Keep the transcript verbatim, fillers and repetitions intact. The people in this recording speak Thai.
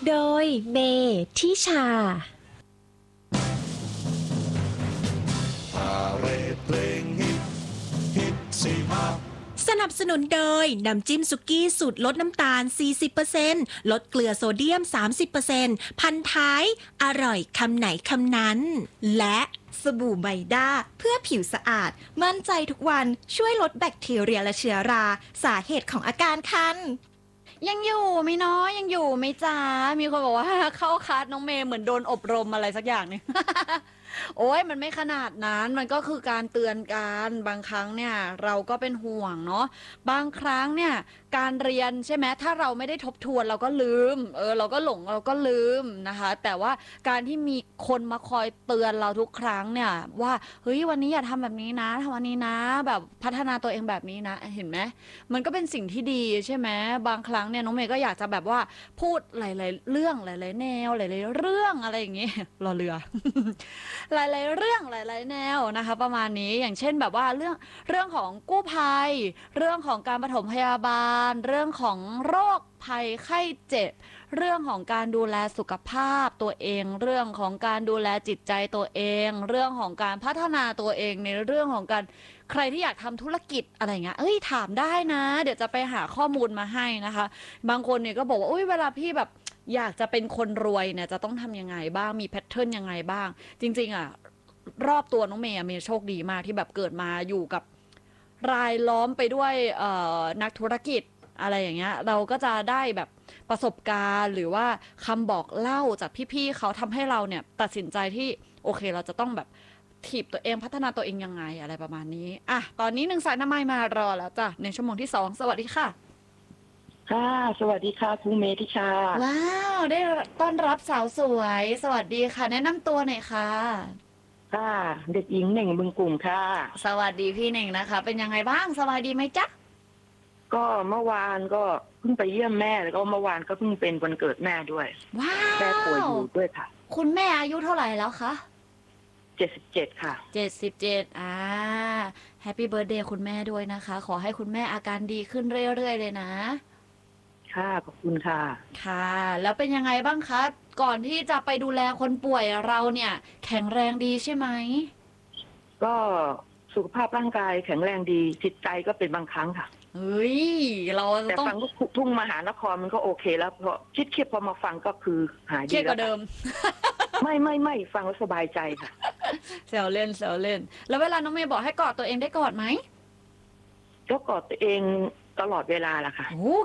โดยเมทิชาพาเรดเพลงฮิตฮิตสี่มาสนับสนุนโดยน้ำจิ้มสุกี้สูตรลดน้ำตาล สี่สิบเปอร์เซ็นต์ ลดเกลือโซเดียม สามสิบเปอร์เซ็นต์ พันท้ายอร่อยคำไหนคำนั้นและสบู่ไบด้าเพื่อผิวสะอาดมั่นใจทุกวันช่วยลดแบคทีเรียและเชื้อราสาเหตุของอาการคันยังอยู่ไหมเนาะยังอยู่ไหมจ้ามีคนบอกว่าเข้าคลาสน้องเมย์เหมือนโดนอบรมอะไรสักอย่างนึง โอ้ยมันไม่ขนาดนั้นมันก็คือการเตือนกันบางครั้งเนี่ยเราก็เป็นห่วงเนาะบางครั้งเนี่ยการเรียนใช่ไหมถ้าเราไม่ได้ทบทวนเราก็ลืมเออเราก็หลงเราก็ลืมนะคะแต่ว่าการที่มีคนมาคอยเตือนเราทุกครั้งเนี่ยว่าเฮ้ยวันนี้อย่าทำแบบนี้นะทำวันนี้นะแบบพัฒนาตัวเองแบบนี้นะเห็นไหมมันก็เป็นสิ่งที่ดีใช่ไหมบางครั้งเนี่ยน้องเมย์ก็อยากจะแบบว่าพูดหลายๆเรื่องหลายๆแนวหลายๆเรื่องอะไรอย่างเงี้ยรอเรือ หลายๆเรื่องหลายๆแนวนะคะประมาณนี้อย่างเช่นแบบว่าเรื่องเรื่องของกู้ภัยเรื่องของการปฐมพยาบาลเรื่องของโรคภัยไข้เจ็บเรื่องของการดูแลสุขภาพตัวเองเรื่องของการดูแลจิตใจตัวเองเรื่องของการพัฒนาตัวเองในเรื่องของการใครที่อยากทำธุรกิจอะไรเงี้ยเอ้ยถามได้นะเดี๋ยวจะไปหาข้อมูลมาให้นะคะบางคนเนี่ยก็บอกว่าอุ้ยเวลาพี่แบบอยากจะเป็นคนรวยเนี่ยจะต้องทำยังไงบ้างมีแพทเทิร์นยังไงบ้างจริงๆอ่ะรอบตัวน้องเมย์เมย์โชคดีมากที่แบบเกิดมาอยู่กับรายล้อมไปด้วยนักธุรกิจอะไรอย่างเงี้ยเราก็จะได้แบบประสบการณ์หรือว่าคำบอกเล่าจากพี่ๆเขาทำให้เราเนี่ยตัดสินใจที่โอเคเราจะต้องแบบถีบตัวเองพัฒนาตัวเองยังไงอะไรประมาณนี้อ่ะตอนนี้หนึ่งสายน้ำไม้มารอแล้วจ้ะในชั่วโมงที่สองสวัสดีค่ะค่ะสวัสดีค่ะครูเมธิชาว้าวได้ต้อนรับสาวสวยสวัสดีค่ะแนะนำตัวหน่อยค่ะค่ะเด็กหญิงหนึ่งบึงกลุ่มค่ะสวัสดีพี่หนึ่งนะคะเป็นยังไงบ้างสบายดีไหมจ๊ะก็เมื่อวานก็เพิ่งไปเยี่ยมแม่แล้วก็เมื่อวานก็เพิ่งเป็นวันเกิดแม่ด้วยว้าวแม่ป่วยอยู่ด้วยค่ะคุณแม่อายุเท่าไหร่แล้วคะเจ็ดสิบเจ็ดค่ะเจ็ดสิบเจ็ดอ่าแฮปปี้เบิร์ธเดย์คุณแม่ด้วยนะคะขอให้คุณแม่อาการดีขึ้นเรื่อยๆเลยนะค่ะขอบคุณค่ะค่ะแล้วเป็นยังไงบ้างคะก่อนที่จะไปดูแลคนป่วยเราเนี่ยแข็งแรงดีใช่ไหมก็สุขภาพร่างกายแข็งแรงดีจิตใจก็เป็นบางครั้งค่ะเฮ้ยเราแต่ฟังลูกทุ่งมหานครมันก็โอเคแล้วเพราะคิดเครียดพอมาฟังก็คือหายดีเครียดกว่าเดิมไม่ไม่ไม่ฟังแล้วสบายใจค่ะแซวเล่นแซวเล่นแล้วเวลาน้องเมย์บอกให้กอดตัวเองได้กอดไหมก็กอดตัวเองตลอดเวลาล่ะค่ะโอ้